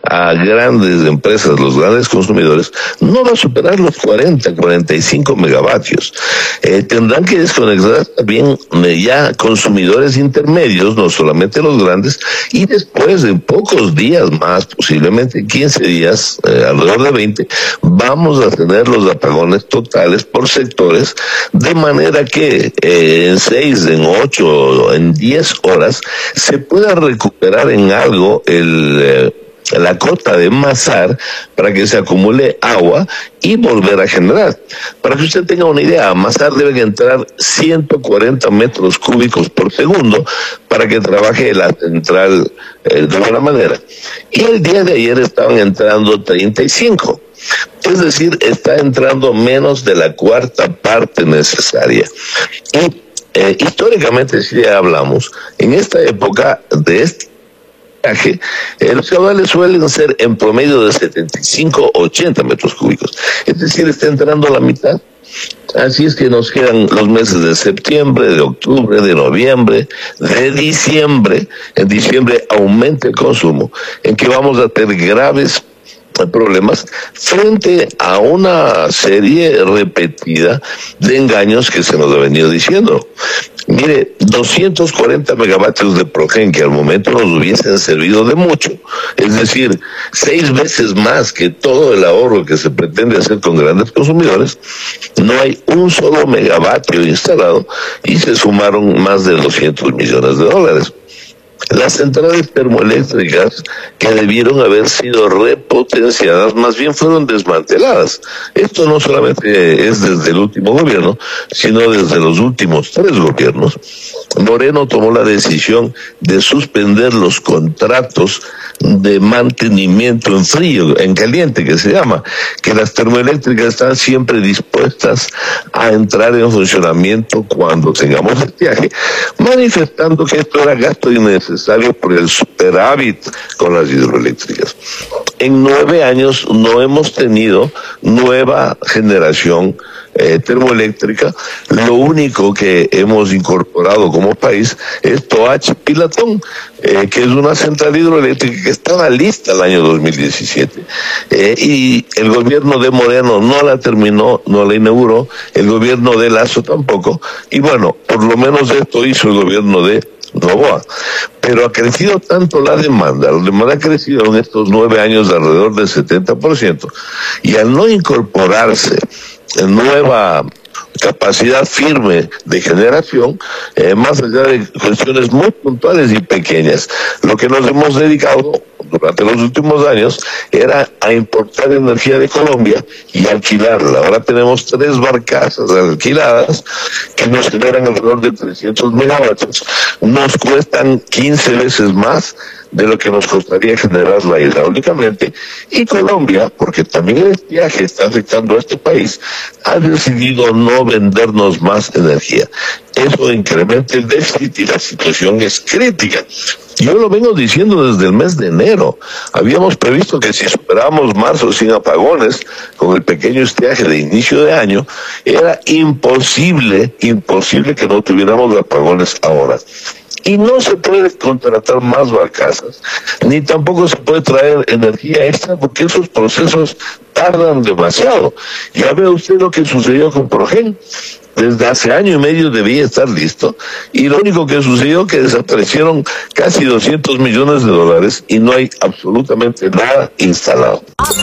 a grandes empresas, los grandes consumidores, no va a superar los 45 megavatios. Tendrán que desconectar también ya consumidores intermedios, no solamente los grandes, y después de pocos días más, posiblemente 15 días, alrededor de 20, vamos a tener los apagones totales por sectores, de manera que en 6, en 8, en 10 horas se pueda recuperar en algo la cota de Masar para que se acumule agua y volver a generar. Para que usted tenga una idea, a Masar deben entrar 140 metros cúbicos por segundo para que trabaje la central de buena manera. Y el día de ayer estaban entrando 35. Es decir, está entrando menos de la cuarta parte necesaria. Y históricamente, si ya hablamos, en esta época de este viaje, los caudales suelen ser en promedio de 75-80 metros cúbicos. Es decir, está entrando la mitad. Así es que nos quedan los meses de septiembre, de octubre, de noviembre, de diciembre. En diciembre aumenta el consumo, en que vamos a tener graves problemas frente a una serie repetida de engaños que se nos ha venido diciendo. Mire, 240 megavatios de Progen, que al momento nos hubiesen servido de mucho, es decir, 6 veces más que todo el ahorro que se pretende hacer con grandes consumidores, no hay un solo megavatio instalado y se sumaron más de 200 millones de dólares. Las centrales termoeléctricas que debieron haber sido repotenciadas, más bien fueron desmanteladas. Esto no solamente es desde el último gobierno, sino desde los últimos 3 gobiernos. Moreno tomó la decisión de suspender los contratos de mantenimiento en frío, en caliente, que se llama, que las termoeléctricas están siempre dispuestas a entrar en funcionamiento cuando tengamos estiaje, manifestando que esto era gasto innecesario por el superávit con las hidroeléctricas. En 9 años no hemos tenido nueva generación termoeléctrica. Lo único que hemos incorporado como país es Toachi Pilatón, que es una central hidroeléctrica que estaba lista el año 2017. Y el gobierno de Moreno no la terminó, no la inauguró, el gobierno de Lazo tampoco, y bueno, por lo menos esto hizo el gobierno de Noboa. Pero ha crecido tanto la demanda ha crecido en estos 9 años de alrededor del 70%, y al no incorporarse nueva capacidad firme de generación, más allá de cuestiones muy puntuales y pequeñas, lo que nos hemos dedicado durante los últimos años era a importar energía de Colombia y alquilarla. Ahora tenemos 3 barcazas alquiladas que nos generan alrededor de 300 megavatios. Nos cuestan 15 veces más de lo que nos costaría generarla hidráulicamente, y Colombia, porque también el estiaje está afectando a este país, ha decidido no vendernos más energía. Eso incrementa el déficit y la situación es crítica. Yo lo vengo diciendo desde el mes de enero. Habíamos previsto que si superábamos marzo sin apagones, con el pequeño estiaje de inicio de año, era imposible que no tuviéramos apagones ahora. Y no se puede contratar más barcazas, ni tampoco se puede traer energía extra, porque esos procesos tardan demasiado. Ya ve usted lo que sucedió con Progen. Desde hace año y medio debía estar listo, y lo único que sucedió es que desaparecieron casi 200 millones de dólares y no hay absolutamente nada instalado.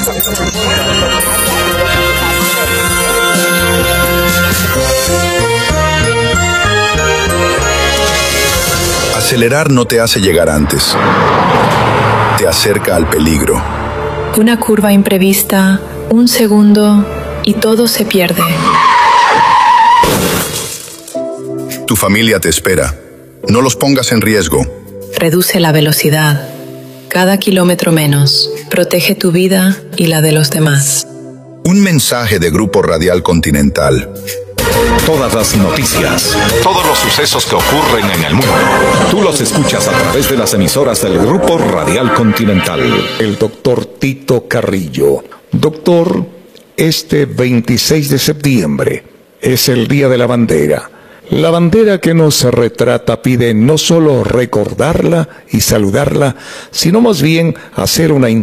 Acelerar no te hace llegar antes, te acerca al peligro. Una curva imprevista, un segundo y todo se pierde. Tu familia te espera. No los pongas en riesgo. Reduce la velocidad. Cada kilómetro menos. Protege tu vida y la de los demás. Un mensaje de Grupo Radial Continental. Todas las noticias, todos los sucesos que ocurren en el mundo, tú los escuchas a través de las emisoras del Grupo Radial Continental. El doctor Tito Carrillo. Doctor, este 26 de septiembre es el Día de la Bandera. La bandera que nos retrata pide no solo recordarla y saludarla, sino más bien hacer una